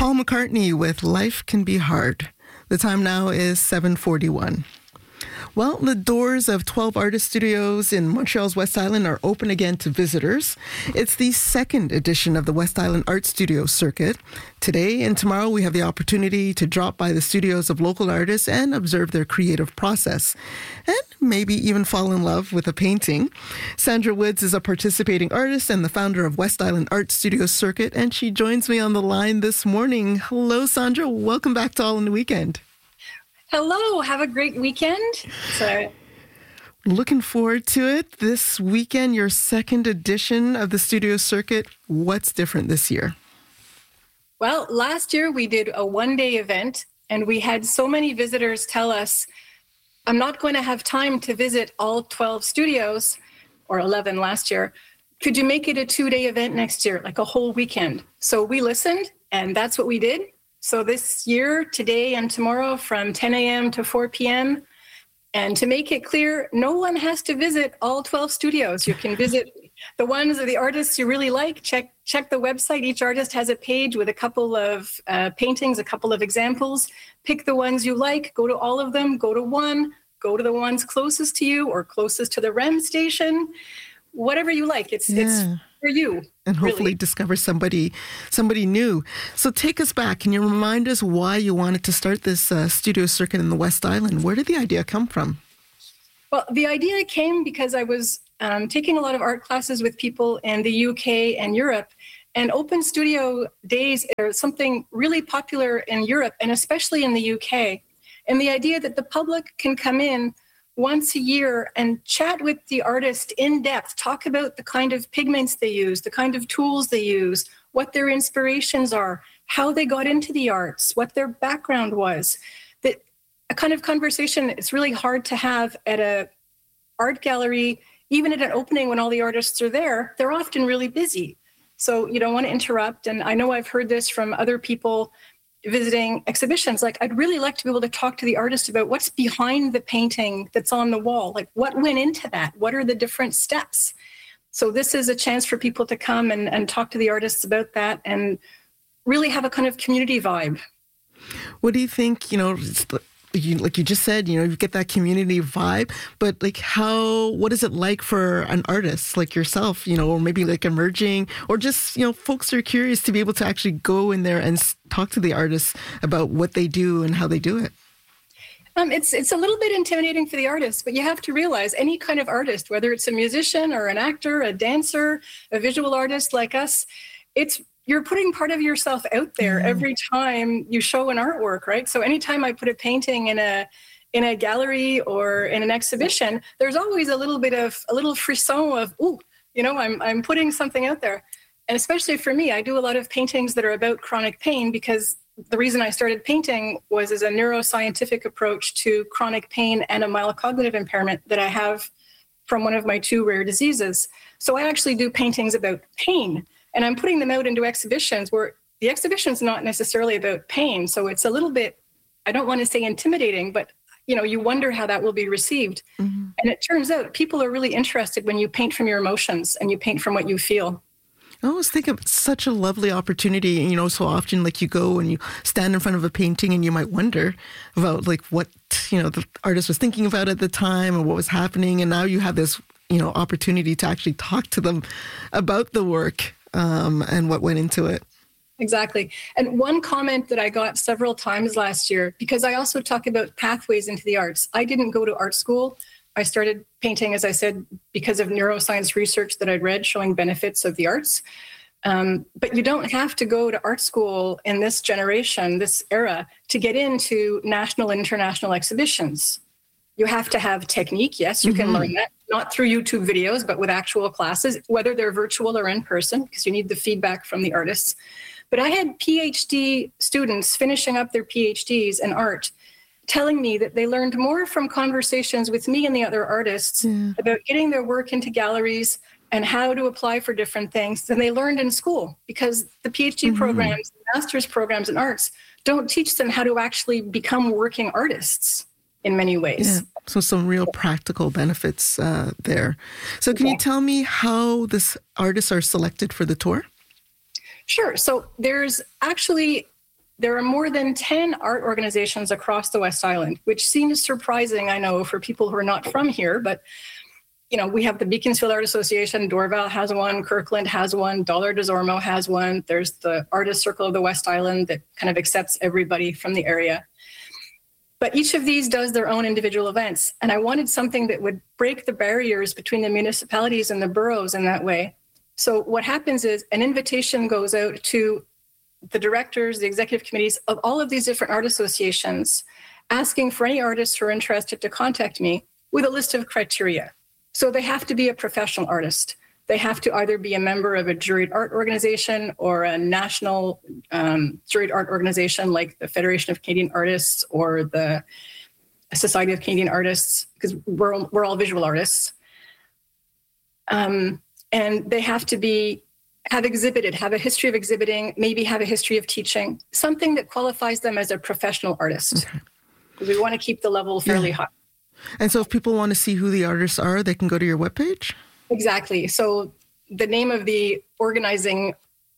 Paul McCartney with Life Can Be Hard. The time now is 7:41. Well, the doors of 12 Artist Studios in Montreal's West Island are open again to visitors. It's the second edition of the West Island Art Studio Circuit. Today and tomorrow, we have the opportunity to drop by the studios of local artists and observe their creative process, and maybe even fall in love with a painting. Sandra Woods is a participating artist and the founder of West Island Art Studio Circuit, and she joins me on the line this morning. Hello, Sandra. Welcome back to All in the Weekend. Hello, have a great weekend. Looking forward to it. This weekend, your second edition of the studio circuit. What's different this year? Well, last year we did a one-day event, and we had so many visitors tell us, I'm not going to have time to visit all 12 studios, or 11 last year. Could you make it a two-day event next year, like a whole weekend? So we listened, and that's what we did. So this year, today and tomorrow, from 10 a.m. to 4 p.m. And to make it clear, no one has to visit all 12 studios. You can visit the ones of the artists you really like. Check the website. Each artist has a page with a couple of paintings, a couple of examples. Pick the ones you like. Go to all of them. Go to one. Go to the ones closest to you or closest to the REM station. Whatever you like. It's for you. And hopefully really discover somebody new. So take us back. Can you remind us why you wanted to start this studio circuit in the West Island? Where did the idea come from? Well, the idea came because I was taking a lot of art classes with people in the UK and Europe. And open studio days are something really popular in Europe and especially in the UK. And the idea that the public can come in once a year and chat with the artist in depth, talk about the kind of pigments they use, the kind of tools they use, what their inspirations are, how they got into the arts, what their background was. That a kind of conversation it's really hard to have at a art gallery, even at an opening when all the artists are there. They're often really busy. So you don't want to interrupt. And I know I've heard this from other people visiting exhibitions. Like, I'd really like to be able to talk to the artist about what's behind the painting that's on the wall. Like, what went into that? What are the different steps? So this is a chance for people to come and talk to the artists about that and really have a kind of community vibe. What do you think, like you just said, you get that community vibe, but what is it like for an artist like yourself, or maybe like emerging, or just, folks are curious to be able to actually go in there and talk to the artists about what they do and how they do it? It's a little bit intimidating for the artist, but you have to realize any kind of artist, whether it's a musician or an actor, a dancer, a visual artist like us, you're putting part of yourself out there every time you show an artwork, right? So anytime I put a painting in a gallery or in an exhibition, there's always a little frisson of, I'm putting something out there. And especially for me, I do a lot of paintings that are about chronic pain because the reason I started painting was as a neuroscientific approach to chronic pain and a mild cognitive impairment that I have from one of my two rare diseases. So I actually do paintings about pain. And I'm putting them out into exhibitions where the exhibition's not necessarily about pain. So it's a little bit, I don't want to say intimidating, but you wonder how that will be received. Mm-hmm. And it turns out people are really interested when you paint from your emotions and you paint from what you feel. I always think of such a lovely opportunity, so often you go and you stand in front of a painting and you might wonder about what, the artist was thinking about at the time and what was happening. And now you have this, opportunity to actually talk to them about the work. And what went into it. Exactly. And one comment that I got several times last year, because I also talk about pathways into the arts. I didn't go to art school. I started painting, as I said, because of neuroscience research that I'd read showing benefits of the arts. But you don't have to go to art school in this generation, this era, to get into national and international exhibitions. You have to have technique. Yes, you can learn that, not through YouTube videos, but with actual classes, whether they're virtual or in person, because you need the feedback from the artists. But I had PhD students finishing up their PhDs in art telling me that they learned more from conversations with me and the other artists about getting their work into galleries and how to apply for different things than they learned in school, because the PhD programs, master's programs in arts don't teach them how to actually become working artists in many ways. Yeah. So some real practical benefits there. So can you tell me how this artists are selected for the tour? Sure. So there's actually there are more than 10 art organizations across the West Island, which seems surprising, I know, for people who are not from here. But, we have the Beaconsfield Art Association, Dorval has one, Kirkland has one, Dollar des Ormeaux has one. There's the Artist Circle of the West Island that kind of accepts everybody from the area. But each of these does their own individual events. And I wanted something that would break the barriers between the municipalities and the boroughs in that way. So what happens is an invitation goes out to the directors, the executive committees of all of these different art associations, asking for any artists who are interested to contact me with a list of criteria. So they have to be a professional artist. They have to either be a member of a juried art organization or a national juried art organization like the Federation of Canadian Artists or the Society of Canadian Artists, because we're all visual artists. And they have to have a history of exhibiting, maybe have a history of teaching, something that qualifies them as a professional artist. Okay. Because we want to keep the level fairly high. And so if people want to see who the artists are, they can go to your webpage? Exactly. So the name of the organizing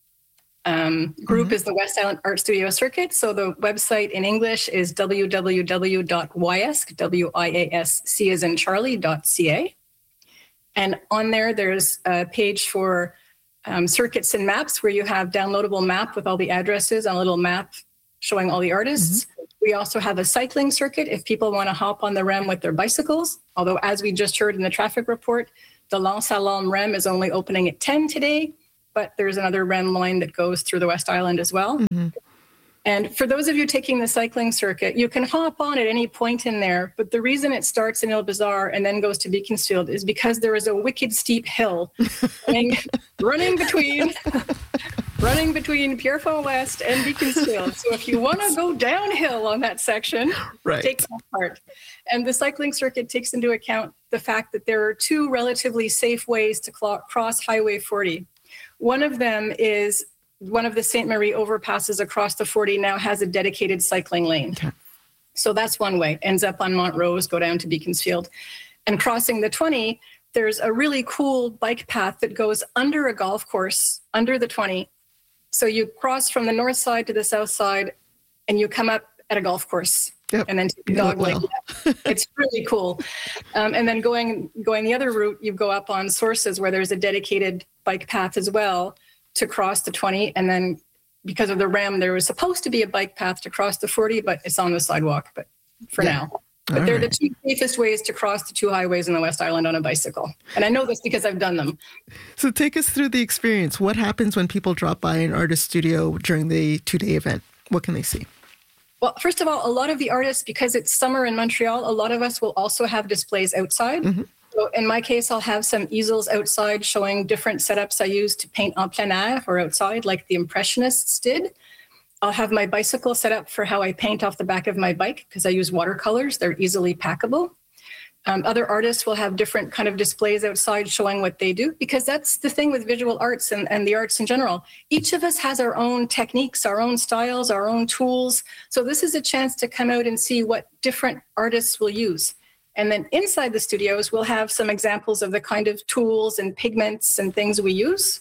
group is the West Island Art Studio Circuit. So the website in English is www.wiasc, W-I-A-S-C as in Charlie.ca. And on there's a page for circuits and maps where you have downloadable map with all the addresses on a little map showing all the artists. Mm-hmm. We also have a cycling circuit if people want to hop on the REM with their bicycles. Although, as we just heard in the traffic report, the L'Anse à l'Homme REM is only opening at 10 today, but there's another REM line that goes through the West Island as well. Mm-hmm. And for those of you taking the cycling circuit, you can hop on at any point in there, but the reason it starts in Ile Bizarre and then goes to Beaconsfield is because there is a wicked steep hill running between Pierrefonds West and Beaconsfield. So if you want to go downhill on that section, take that part. And the cycling circuit takes into account the fact that there are two relatively safe ways to cross Highway 40. One of them is one of the Ste. Marie overpasses across the 40 now has a dedicated cycling lane. Okay. So that's one way. Ends up on Montrose, go down to Beaconsfield. And crossing the 20, there's a really cool bike path that goes under a golf course, under the 20. So you cross from the north side to the south side and you come up at a golf course. Yep. And then take the dog leg. It's really cool. And then going the other route, you go up on Sources where there's a dedicated bike path as well to cross the 20. And then because of the REM, there was supposed to be a bike path to cross the 40, but it's on the sidewalk, but for now. But they're the two safest ways to cross the two highways in the West Island on a bicycle. And I know this because I've done them. So take us through the experience. What happens when people drop by an artist studio during the 2-day event? What can they see? Well, first of all, a lot of the artists, because it's summer in Montreal, a lot of us will also have displays outside. Mm-hmm. So in my case, I'll have some easels outside showing different setups I use to paint en plein air or outside like the Impressionists did. I'll have my bicycle set up for how I paint off the back of my bike because I use watercolors. They're easily packable. Other artists will have different kind of displays outside showing what they do because that's the thing with visual arts and the arts in general. Each of us has our own techniques, our own styles, our own tools. So this is a chance to come out and see what different artists will use. And then inside the studios, we'll have some examples of the kind of tools and pigments and things we use.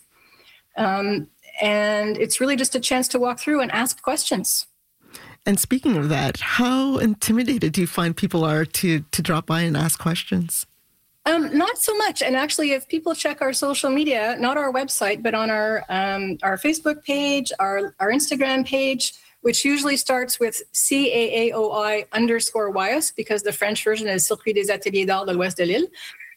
And it's really just a chance to walk through and ask questions. And speaking of that, how intimidated do you find people are to drop by and ask questions? Not so much. And actually, if people check our social media, not our website, but on our Facebook page, our Instagram page, which usually starts with CAAOI_WIASC, because the French version is Circuit des Ateliers d'Art de l'Ouest de l'Île.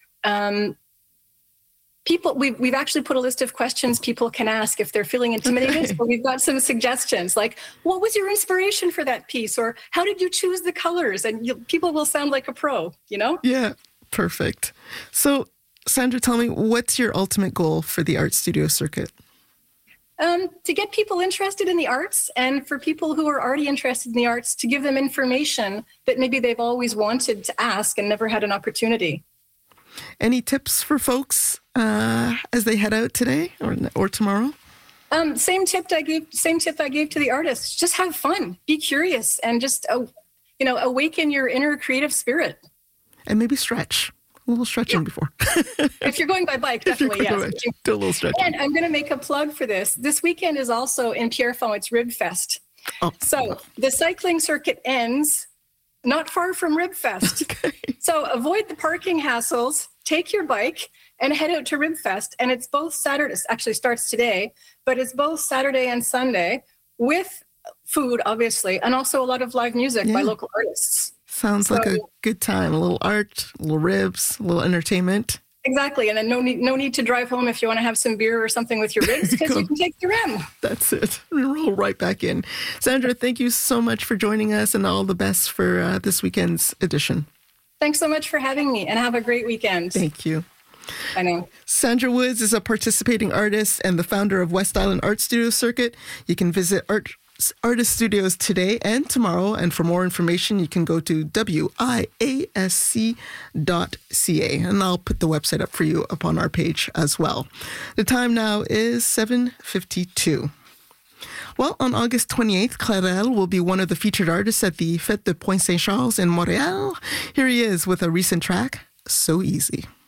We've actually put a list of questions people can ask if they're feeling intimidated. Okay. So we've got some suggestions like, what was your inspiration for that piece? Or how did you choose the colors? And people will sound like a pro, you know? Yeah, perfect. So Sandra, tell me, what's your ultimate goal for the art studio circuit? To get people interested in the arts, and for people who are already interested in the arts, to give them information that maybe they've always wanted to ask and never had an opportunity. Any tips for folks as they head out today or tomorrow? Same tip I gave to the artists. Just have fun, be curious, and just awaken your inner creative spirit. And maybe stretch. A little stretching before. If you're going by bike, definitely, yes. Do a little stretching. And I'm going to make a plug for this. This weekend is also in Pierrefonds. It's Rib Fest. Oh. So the cycling circuit ends not far from Ribfest. Okay. So avoid the parking hassles, take your bike and head out to Ribfest. And it's both Saturdays, actually starts today, but it's both Saturday and Sunday with food, obviously, and also a lot of live music by local artists. Sounds like a good time. A little art, a little ribs, a little entertainment. Exactly. And then no need to drive home if you want to have some beer or something with your ribs, because you can take the REM. That's it. We roll right back in. Sandra, thank you so much for joining us, and all the best for this weekend's edition. Thanks so much for having me, and have a great weekend. Thank you. I know. Sandra Woods is a participating artist and the founder of West Island Art Studio Circuit. You can visit Artist Studios today and tomorrow. And for more information, you can go to WIASC.ca. And I'll put the website up for you up on our page as well. The time now is 7:52. Well, on August 28th, Clarel will be one of the featured artists at the Fête de Pointe-Saint-Charles in Montreal. Here he is with a recent track, So Easy.